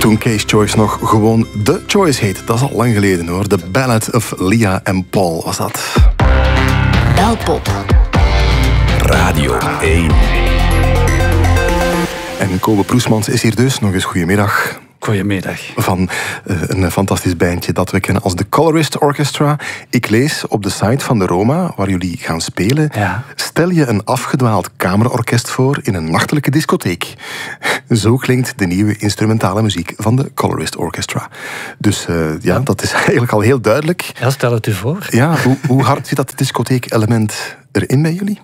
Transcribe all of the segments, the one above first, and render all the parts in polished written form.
Toen Case Choice nog gewoon The Choice heet. Dat is al lang geleden hoor. The Ballad of Leah and Paul was dat. Belpop. Radio 1. En Kobe Proesmans is hier dus. Nog eens goedemiddag. Goedemiddag. Van een fantastisch bandje dat we kennen als The Colorist Orchestra. Ik lees op de site van de Roma, waar jullie gaan spelen, stel je een afgedwaald kamerorkest voor in een nachtelijke discotheek. Zo klinkt de nieuwe instrumentale muziek van de Colorist Orchestra. Dus dat is eigenlijk al heel duidelijk. Ja, stel het u voor. Ja, hoe hard zit dat discotheek-element erin bij jullie?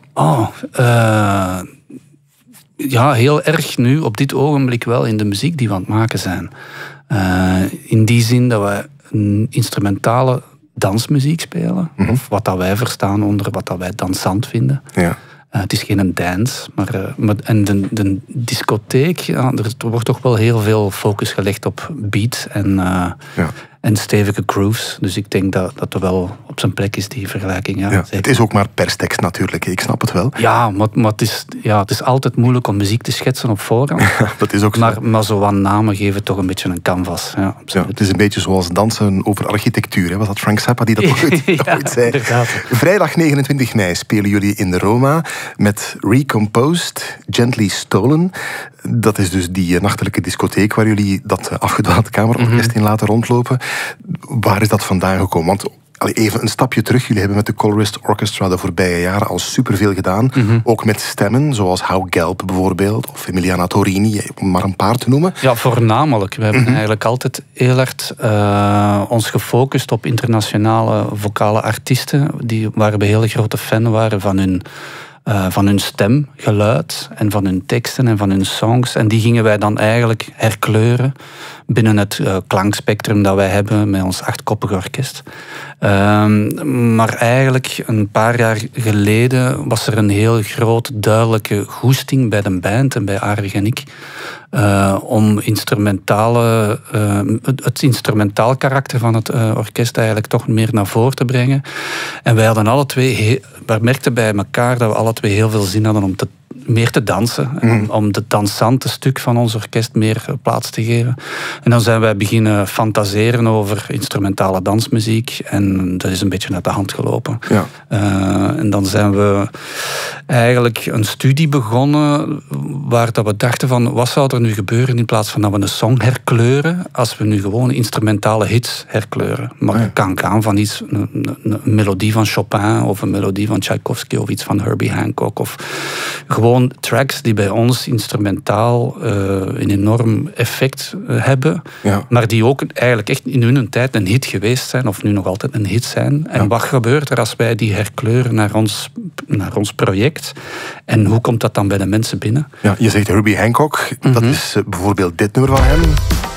Ja, heel erg nu, op dit ogenblik wel, in de muziek die we aan het maken zijn. In die zin dat we een instrumentale dansmuziek spelen. Mm-hmm. Of wat dat wij verstaan onder wat dat wij dansant vinden. Ja. Het is geen dance, en de discotheek, er wordt toch wel heel veel focus gelegd op beat en stevige grooves. Dus ik denk dat er wel op zijn plek is, die vergelijking. Ja, het is ook maar perstekst natuurlijk, ik snap het wel. Ja, maar het is altijd moeilijk om muziek te schetsen op voorhand. Dat is ook zo. Maar zo wat namen geven toch een beetje een canvas. Ja, het is een beetje zoals dansen over architectuur. Hè? Was dat Frank Zappa die dat ooit zei? Inderdaad. Vrijdag 29 mei spelen jullie in de Roma met Recomposed, Gently Stolen. Dat is dus die nachtelijke discotheek waar jullie dat afgedwaald kamerorkest in laten rondlopen. Waar is dat vandaan gekomen? Want even een stapje terug. Jullie hebben met de Colorist Orchestra de voorbije jaren al superveel gedaan. Mm-hmm. Ook met stemmen, zoals Hau Gelb bijvoorbeeld. Of Emiliana Torini, om maar een paar te noemen. Ja, voornamelijk. We hebben eigenlijk altijd heel hard ons gefocust op internationale vocale artiesten. Waar we heel grote fan waren van hun stemgeluid en van hun teksten en van hun songs. En die gingen wij dan eigenlijk herkleuren binnen het klankspectrum dat wij hebben met ons 8-koppig orkest. Maar eigenlijk een paar jaar geleden was er een heel grote, duidelijke goesting bij de band en bij Aarwig en ik om het instrumentaal karakter van het orkest eigenlijk toch meer naar voren te brengen. En wij hadden alle twee, we merkten bij elkaar dat we alle twee heel veel zin hadden om meer te dansen. Om het dansante stuk van ons orkest meer plaats te geven. En dan zijn wij beginnen fantaseren over instrumentale dansmuziek. En dat is een beetje uit de hand gelopen. Ja. En dan zijn we eigenlijk een studie begonnen waar dat we dachten van wat zou er nu gebeuren in plaats van dat we een song herkleuren, als we nu gewoon instrumentale hits herkleuren. Maar het kan gaan van iets, een melodie van Chopin of een melodie van Tchaikovsky of iets van Herbie Hancock of gewoon tracks die bij ons instrumentaal een enorm effect hebben, maar die ook eigenlijk echt in hun tijd een hit geweest zijn, of nu nog altijd een hit zijn. En wat gebeurt er als wij die herkleuren naar ons project? En hoe komt dat dan bij de mensen binnen? Ja, je zegt Herbie Hancock, dat is bijvoorbeeld dit nummer van hem.